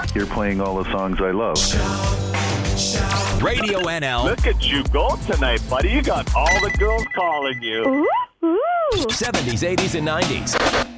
You're playing all the songs I love. Radio NL. Look at you go tonight, buddy. You got all the girls calling you. Ooh, ooh. 70s, 80s, and 90s.